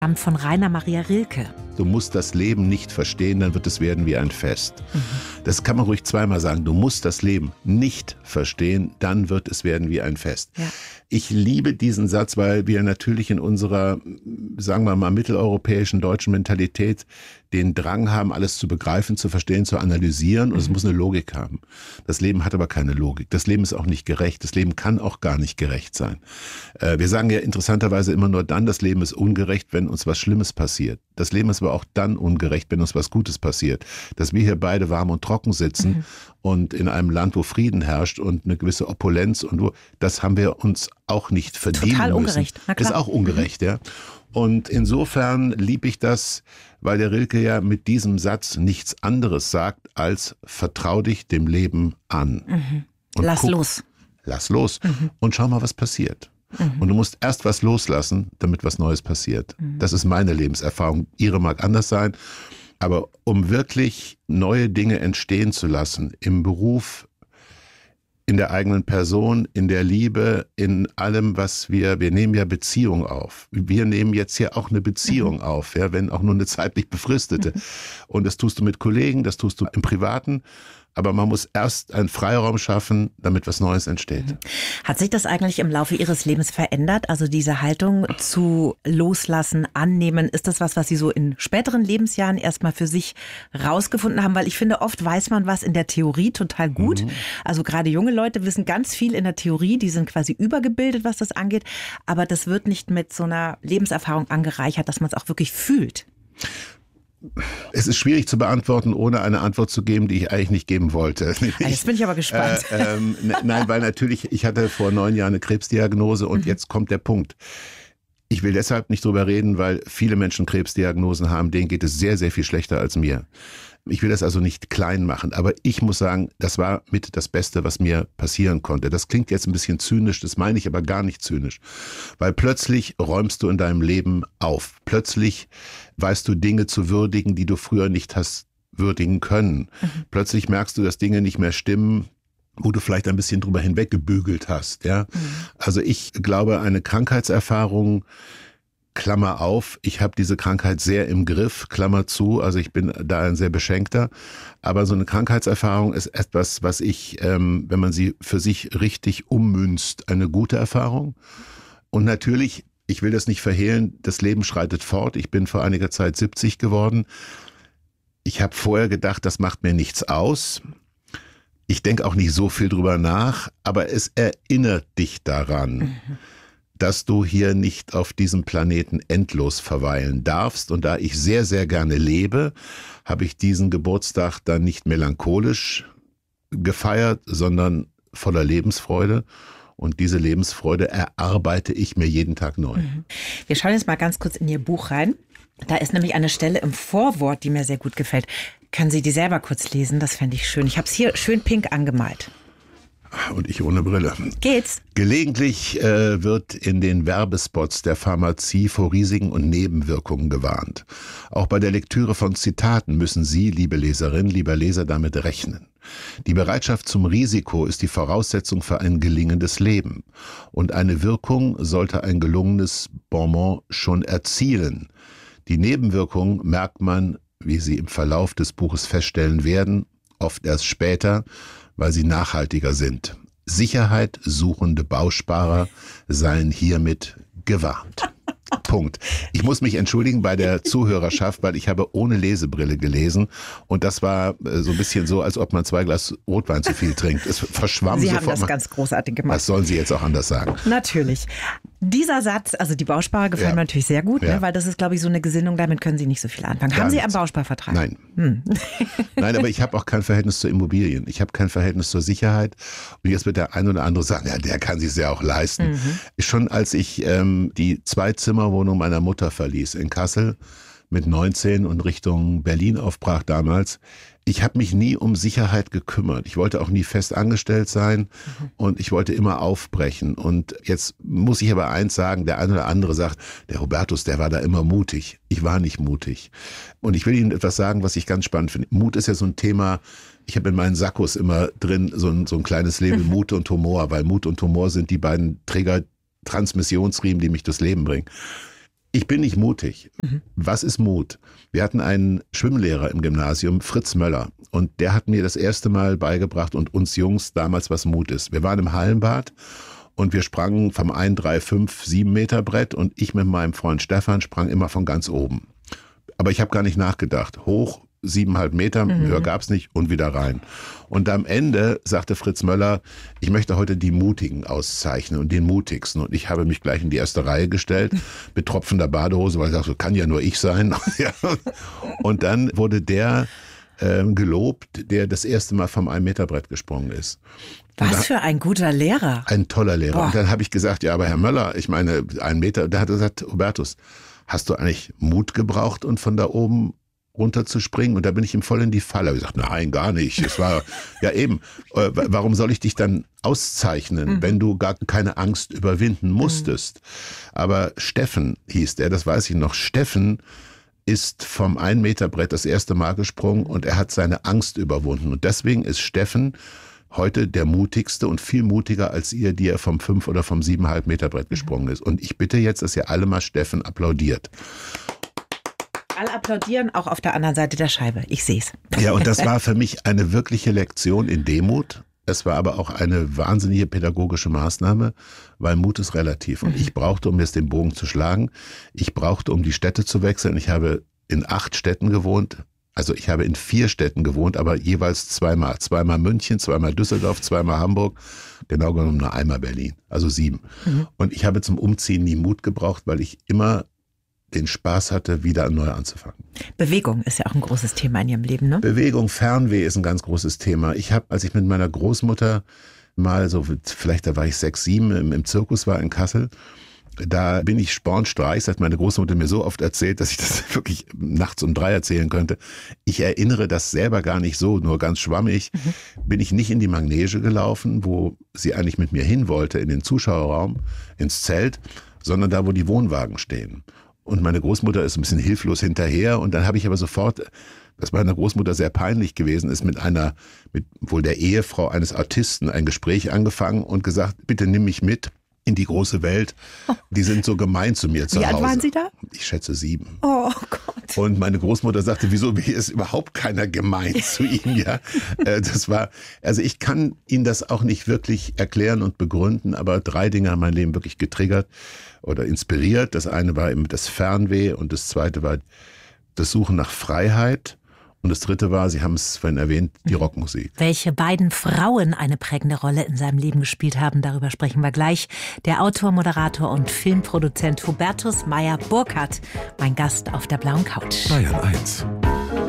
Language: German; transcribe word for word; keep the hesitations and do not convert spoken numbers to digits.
Von Rainer Maria Rilke. Du musst das Leben nicht verstehen, dann wird es werden wie ein Fest. Mhm. Das kann man ruhig zweimal sagen. Du musst das Leben nicht verstehen, dann wird es werden wie ein Fest. Ja. Ich liebe diesen Satz, weil wir natürlich in unserer, sagen wir mal, mitteleuropäischen deutschen Mentalität den Drang haben, alles zu begreifen, zu verstehen, zu analysieren. Und es muss eine Logik haben. Das Leben hat aber keine Logik. Das Leben ist auch nicht gerecht. Das Leben kann auch gar nicht gerecht sein. Wir sagen ja interessanterweise immer nur dann, das Leben ist ungerecht, wenn uns was Schlimmes passiert. Das Leben ist aber auch dann ungerecht, wenn uns was Gutes passiert. Dass wir hier beide warm und trocken sitzen mhm. und in einem Land, wo Frieden herrscht und eine gewisse Opulenz und wo, das haben wir uns auch nicht verdienen Total müssen. Ungerecht. Na klar. Ist auch ungerecht, mhm. ja. Und insofern liebe ich das, weil der Rilke ja mit diesem Satz nichts anderes sagt, als vertrau dich dem Leben an. Mhm. Lass guck, los. Lass los mhm. und schau mal, was passiert. Mhm. Und du musst erst was loslassen, damit was Neues passiert. Mhm. Das ist meine Lebenserfahrung. Ihre mag anders sein. Aber um wirklich neue Dinge entstehen zu lassen, im Beruf, in der eigenen Person, in der Liebe, in allem, was wir, wir nehmen ja Beziehung auf. Wir nehmen jetzt hier auch eine Beziehung mhm. auf, ja, wenn auch nur eine zeitlich befristete. Mhm. Und das tust du mit Kollegen, das tust du im Privaten. Aber man muss erst einen Freiraum schaffen, damit was Neues entsteht. Hat sich das eigentlich im Laufe Ihres Lebens verändert? Also diese Haltung zu loslassen, annehmen, ist das was, was Sie so in späteren Lebensjahren erstmal für sich rausgefunden haben? Weil ich finde, oft weiß man was in der Theorie total gut. Mhm. Also gerade junge Leute wissen ganz viel in der Theorie, die sind quasi übergebildet, was das angeht. Aber das wird nicht mit so einer Lebenserfahrung angereichert, dass man es auch wirklich fühlt. Es ist schwierig zu beantworten, ohne eine Antwort zu geben, die ich eigentlich nicht geben wollte. Ah, jetzt bin ich aber gespannt. Äh, ähm, ne, nein, weil natürlich, ich hatte vor neun Jahren eine Krebsdiagnose und mhm. jetzt kommt der Punkt. Ich will deshalb nicht drüber reden, weil viele Menschen Krebsdiagnosen haben, denen geht es sehr, sehr viel schlechter als mir. Ich will das also nicht klein machen, aber ich muss sagen, das war mit das Beste, was mir passieren konnte. Das klingt jetzt ein bisschen zynisch, das meine ich aber gar nicht zynisch. Weil plötzlich räumst du in deinem Leben auf. Plötzlich weißt du Dinge zu würdigen, die du früher nicht hast würdigen können. Mhm. Plötzlich merkst du, dass Dinge nicht mehr stimmen, wo du vielleicht ein bisschen drüber hinweggebügelt hast. Ja? Mhm. Also ich glaube, eine Krankheitserfahrung, Klammer auf, ich habe diese Krankheit sehr im Griff, Klammer zu, also ich bin da ein sehr Beschenkter, aber so eine Krankheitserfahrung ist etwas, was ich, ähm, wenn man sie für sich richtig ummünzt, eine gute Erfahrung. Und natürlich, ich will das nicht verhehlen, das Leben schreitet fort, ich bin vor einiger Zeit siebzig geworden. Ich habe vorher gedacht, das macht mir nichts aus. Ich denke auch nicht so viel drüber nach, aber es erinnert dich daran, mhm. dass du hier nicht auf diesem Planeten endlos verweilen darfst. Und da ich sehr, sehr gerne lebe, habe ich diesen Geburtstag dann nicht melancholisch gefeiert, sondern voller Lebensfreude. Und diese Lebensfreude erarbeite ich mir jeden Tag neu. Wir schauen jetzt mal ganz kurz in Ihr Buch rein. Da ist nämlich eine Stelle im Vorwort, die mir sehr gut gefällt. Können Sie die selber kurz lesen? Das fände ich schön. Ich habe es hier schön pink angemalt. Und ich ohne Brille. Geht's? Gelegentlich äh, wird in den Werbespots der Pharmazie vor Risiken und Nebenwirkungen gewarnt. Auch bei der Lektüre von Zitaten müssen Sie, liebe Leserin, lieber Leser, damit rechnen. Die Bereitschaft zum Risiko ist die Voraussetzung für ein gelingendes Leben. Und eine Wirkung sollte ein gelungenes Bonbon schon erzielen. Die Nebenwirkungen merkt man, wie Sie im Verlauf des Buches feststellen werden, oft erst später, weil sie nachhaltiger sind. Sicherheit suchende Bausparer seien hiermit gewarnt. Punkt. Ich muss mich entschuldigen bei der Zuhörerschaft, weil ich habe ohne Lesebrille gelesen und das war so ein bisschen so, als ob man zwei Glas Rotwein zu viel trinkt. Es verschwamm Sie sofort. haben das ganz großartig gemacht. Das sollen Sie jetzt auch anders sagen. Natürlich. Dieser Satz, also die Bausparer gefallen ja. mir natürlich sehr gut, ja. ne, weil das ist, glaube ich, so eine Gesinnung, damit können Sie nicht so viel anfangen. Gar Haben Sie nichts. einen Bausparvertrag? Nein. Hm. Nein, aber ich habe auch kein Verhältnis zu Immobilien. Ich habe kein Verhältnis zur Sicherheit. Und jetzt wird der ein oder andere sagen, ja, der kann sich es ja auch leisten. Mhm. Schon als ich ähm, die Zwei-Zimmer-Wohnung meiner Mutter verließ in Kassel mit neunzehn und Richtung Berlin aufbrach damals, ich habe mich nie um Sicherheit gekümmert. Ich wollte auch nie fest angestellt sein mhm. und ich wollte immer aufbrechen. Und jetzt muss ich aber eins sagen, der eine oder andere sagt, der Hubertus, der war da immer mutig. Ich war nicht mutig. Und ich will Ihnen etwas sagen, was ich ganz spannend finde. Mut ist ja so ein Thema, ich habe in meinen Sakkos immer drin so ein, so ein kleines Label Mut und Humor, weil Mut und Humor sind die beiden Träger Transmissionsriemen, die mich durchs Leben bringen. Ich bin nicht mutig. Mhm. Was ist Mut? Wir hatten einen Schwimmlehrer im Gymnasium, Fritz Möller. Und der hat mir das erste Mal beigebracht und uns Jungs damals, was Mut ist. Wir waren im Hallenbad und wir sprangen vom ein, drei, fünf, sieben Meter Brett und ich mit meinem Freund Stefan sprang immer von ganz oben. Aber ich habe gar nicht nachgedacht. Hoch, siebeneinhalb Meter, mhm. höher gab's nicht und wieder rein. Und am Ende sagte Fritz Möller, ich möchte heute die Mutigen auszeichnen und den Mutigsten. Und ich habe mich gleich in die erste Reihe gestellt mit tropfender Badehose, weil ich dachte, so kann ja nur ich sein. Und dann wurde der äh, gelobt, der das erste Mal vom ein Meter Brett gesprungen ist. Was da, für ein guter Lehrer. Ein toller Lehrer. Boah. Und dann habe ich gesagt, ja, aber Herr Möller, ich meine, ein Meter, da hat er gesagt, Hubertus, hast du eigentlich Mut gebraucht und von da oben runterzuspringen? Und da bin ich ihm voll in die Falle. Ich gesagt, nein, gar nicht. Es war ja eben, äh, warum soll ich dich dann auszeichnen, mhm. wenn du gar keine Angst überwinden musstest? Mhm. Aber Steffen hieß der, das weiß ich noch. Steffen ist vom ein Meter Brett das erste Mal gesprungen und er hat seine Angst überwunden. Und deswegen ist Steffen heute der mutigste und viel mutiger als ihr, die er vom fünf oder vom siebeneinhalb Meter Brett gesprungen ist. Und ich bitte jetzt, dass ihr alle mal Steffen applaudiert. Alle applaudieren, auch auf der anderen Seite der Scheibe. Ich sehe es. Ja, und das war für mich eine wirkliche Lektion in Demut. Es war aber auch eine wahnsinnige pädagogische Maßnahme, weil Mut ist relativ. Und mhm. ich brauchte, um jetzt den Bogen zu schlagen, ich brauchte, um die Städte zu wechseln. Ich habe in acht Städten gewohnt. Also ich habe in vier Städten gewohnt, aber jeweils zweimal. Zweimal München, zweimal Düsseldorf, zweimal Hamburg. Genau genommen nur einmal Berlin. Also sieben. Mhm. Und ich habe zum Umziehen nie Mut gebraucht, weil ich immer den Spaß hatte, wieder neu anzufangen. Bewegung ist ja auch ein großes Thema in Ihrem Leben, ne? Bewegung, Fernweh ist ein ganz großes Thema. Ich habe, als ich mit meiner Großmutter mal so, vielleicht da war ich sechs, sieben, im, im Zirkus war in Kassel, da bin ich spornstreich, das hat meine Großmutter mir so oft erzählt, dass ich das wirklich nachts um drei erzählen könnte. Ich erinnere das selber gar nicht so, nur ganz schwammig. Mhm. Bin ich nicht in die Manege gelaufen, wo sie eigentlich mit mir hin wollte, in den Zuschauerraum, ins Zelt, sondern da, wo die Wohnwagen stehen. Und meine Großmutter ist ein bisschen hilflos hinterher. Und dann habe ich aber sofort, was meiner Großmutter sehr peinlich gewesen ist, mit einer, mit wohl der Ehefrau eines Autisten ein Gespräch angefangen und gesagt, bitte nimm mich mit in die große Welt. Die sind so gemein zu mir zu Hause. Wie alt waren Sie da? Ich schätze sieben. Oh Gott. Und meine Großmutter sagte, wieso hier ist überhaupt keiner gemein zu Ihnen, ja? Das war, also ich kann Ihnen das auch nicht wirklich erklären und begründen, aber drei Dinge haben mein Leben wirklich getriggert oder inspiriert. Das eine war eben das Fernweh und das zweite war das Suchen nach Freiheit. Und das dritte war, Sie haben es vorhin erwähnt, die Rockmusik. Welche beiden Frauen eine prägende Rolle in seinem Leben gespielt haben, darüber sprechen wir gleich. Der Autor, Moderator und Filmproduzent Hubertus Meyer-Burkhardt, mein Gast auf der blauen Couch. Bayern eins.